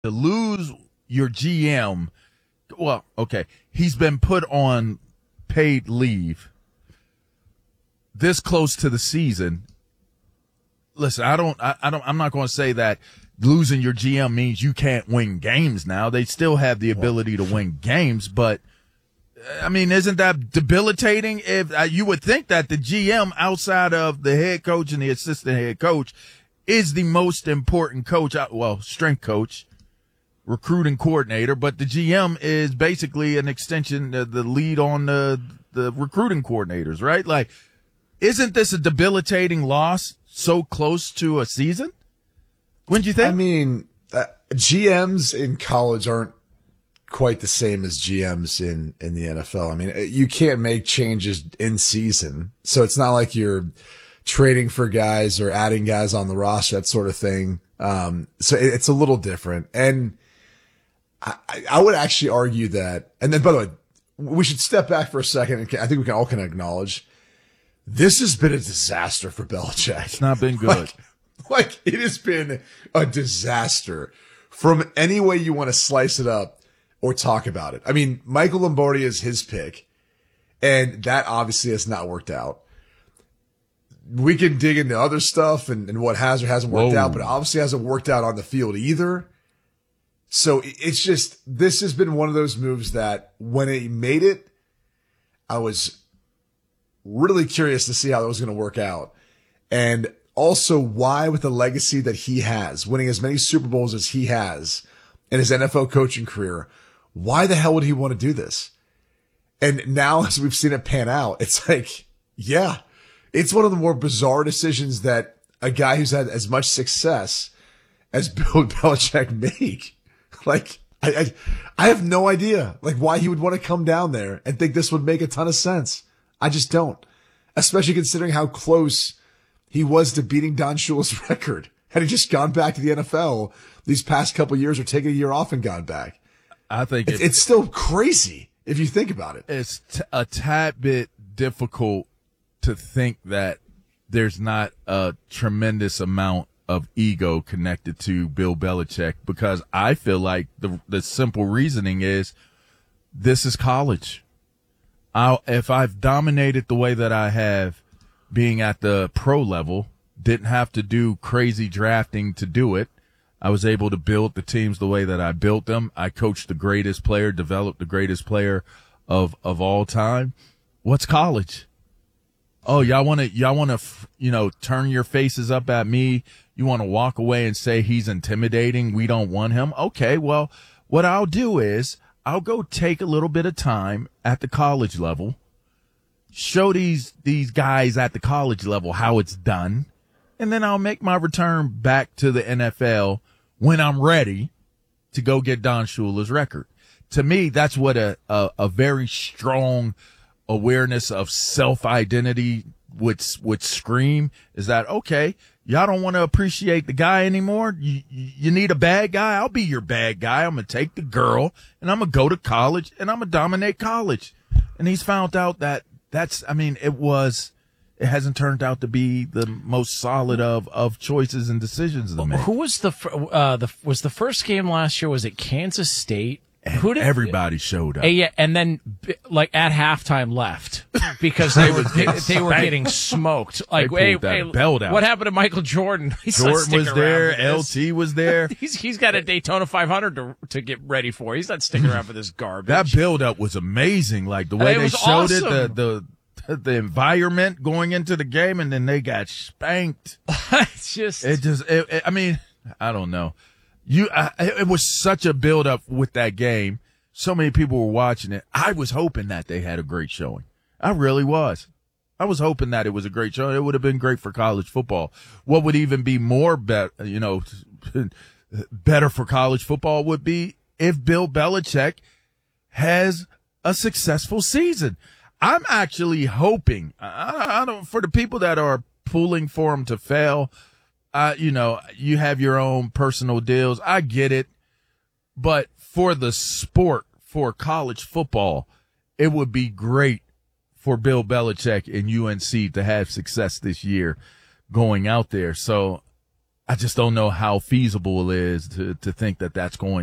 to lose your GM, well, okay, he's been put on paid leave this close to the season. Listen, I'm not going to say that losing your GM means you can't win games now. They still have the ability to win games, but I mean, isn't that debilitating? If you would think that the GM outside of the head coach and the assistant head coach is the most important coach, well, strength coach, recruiting coordinator, but the GM is basically an extension, the lead on the recruiting coordinators, right? Like, isn't this a debilitating loss so close to a season? Wouldn't you think? I mean, GMs in college aren't quite the same as GMs in the NFL. I mean, you can't make changes in season. So it's not like you're trading for guys or adding guys on the roster, that sort of thing. So it's a little different. And I would actually argue that, and then by the way, we should step back for a second. And I think we can all acknowledge this has been a disaster for Belichick. It's not been good. Like it has been a disaster from any way you want to slice it up or talk about it. I mean, Michael Lombardi is his pick, and that obviously has not worked out. We can dig into other stuff and what has or hasn't worked out, but it obviously hasn't worked out on the field either. So it's just, this has been one of those moves that when it made it, I was really curious to see how that was going to work out. And also why, with the legacy that he has, winning as many Super Bowls as he has in his NFL coaching career, why the hell would he want to do this? And now, as we've seen it pan out, it's like, yeah, it's one of the more bizarre decisions that a guy who's had as much success as Bill Belichick make. Like, I have no idea, like, why he would want to come down there and think this would make a ton of sense. I just don't. Especially considering how close he was to beating Don Shula's record. Had he just gone back to the NFL these past couple of years or taken a year off and gone back. I think it's still crazy if you think about it. It's a tad bit difficult to think that there's not a tremendous amount of ego connected to Bill Belichick, because I feel like the simple reasoning is this is college. If I've dominated the way that I have, being at the pro level, didn't have to do crazy drafting to do it. I was able to build the teams the way that I built them. I coached the greatest player, developed the greatest player of all time. What's college? Oh, y'all want to, turn your faces up at me. You want to walk away and say he's intimidating. We don't want him. Okay. Well, what I'll do is I'll go take a little bit of time at the college level, show these guys at the college level how it's done, and then I'll make my return back to the NFL when I'm ready to go get Don Shula's record. To me, that's what a very strong awareness of self-identity would scream, is that, okay, y'all don't want to appreciate the guy anymore? You need a bad guy? I'll be your bad guy. I'm going to take the girl, and I'm going to go to college, and I'm going to dominate college. And he's found out that it hasn't turned out to be the most solid of choices and decisions to make. Who was was the first game last year? Was it Kansas State? Everybody showed up. Yeah, and then like at halftime left because they were getting smoked. Like, belt out. What happened to Michael Jordan? Jordan was there. LT was there. He's got a Daytona 500 to get ready for. He's not sticking around for this garbage. That build up was amazing. Like the way they showed awesome. it, the environment going into the game, and then they got spanked. I don't know. It was such a build up with that game. So many people were watching it. I was hoping that they had a great showing. I really was. I was hoping that it was a great show. It would have been great for college football. What would even be more better for college football would be if Bill Belichick has a successful season. I'm actually hoping, I don't, for the people that are pulling for him to fail, you have your own personal deals. I get it. But for the sport, for college football, it would be great for Bill Belichick and UNC to have success this year going out there. So I just don't know how feasible it is to think that that's going